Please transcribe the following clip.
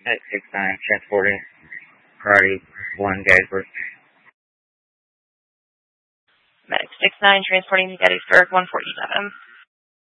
At 6-9, transporting priority 1 Gettysburg. Medic 6-9, transporting to Gettysburg, 147.